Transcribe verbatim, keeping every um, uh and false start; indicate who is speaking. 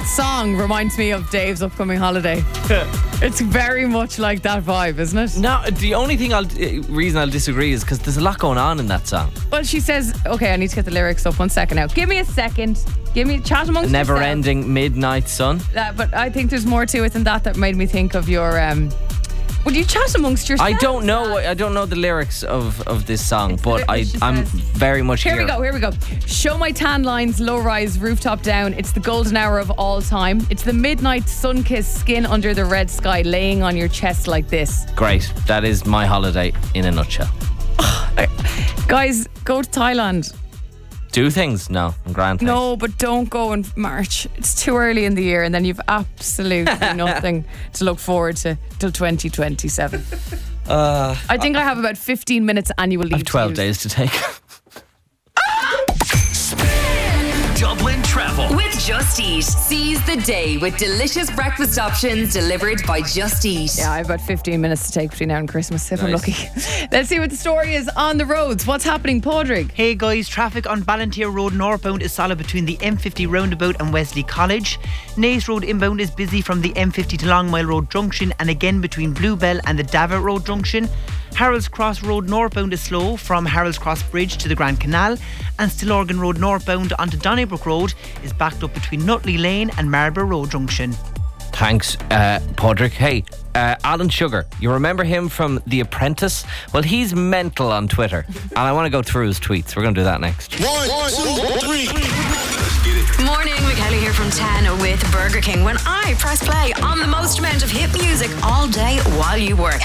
Speaker 1: song reminds me of Dave's upcoming holiday. It's very much like that vibe, isn't it?
Speaker 2: No, the only thing I'll uh, reason I'll disagree is because there's a lot going on in that song.
Speaker 1: Well, she says, okay, I need to get the lyrics up. One second now. Give me a second. Give me a chat amongst
Speaker 2: Never
Speaker 1: yourself.
Speaker 2: ending midnight sun.
Speaker 1: Uh, but I think there's more to it than that that made me think of your... Um, Would you chat amongst yourselves?
Speaker 2: I don't know. I don't know the lyrics of, of this song,
Speaker 1: It's
Speaker 2: but I, I'm
Speaker 1: says.
Speaker 2: very much
Speaker 1: Here
Speaker 2: here.
Speaker 1: we go, here we go. Show my tan lines, low rise, rooftop down. It's the golden hour of all time. It's the midnight sun kiss, skin under the red sky, laying on your chest like this.
Speaker 2: Great. That is my holiday in a nutshell.
Speaker 1: Guys, go to Thailand.
Speaker 2: Do things? No, I'm grand. Thanks.
Speaker 1: No, but don't go in March. It's too early in the year, and then you've absolutely nothing to look forward to till twenty twenty-seven.
Speaker 2: Uh,
Speaker 1: I think I have about fifteen minutes annual leave.
Speaker 2: I have twelve
Speaker 1: to use.
Speaker 2: days to take.
Speaker 3: Dublin Travel
Speaker 4: with Just Eat. Seize the day with delicious breakfast options delivered by Just Eat.
Speaker 1: Yeah, I have about fifteen minutes to take between now and Christmas if I'm
Speaker 2: Nice.
Speaker 1: lucky. Let's see what the story is on the roads. What's happening, Padraig?
Speaker 5: Hey guys, traffic on Ballantyre Road northbound is solid between the M fifty roundabout and Wesley College. Naas Road inbound is busy from the M fifty to Long Mile Road junction and again between Bluebell and the Davert Road junction. Harold's Cross Road northbound is slow from Harold's Cross Bridge to the Grand Canal, and Stillorgan Road northbound onto Donnybrook Road is backed up between Nutley Lane and Marlborough Road junction.
Speaker 2: Thanks, uh, Padraig. Hey, uh, Alan Sugar, you remember him from The Apprentice? Well, he's mental on Twitter, and I want to go through his tweets. We're going to do that next.
Speaker 3: One, two, three.
Speaker 4: Morning, McKelly here from ten with Burger King. When I press play on the most amount of hit music all day while you work.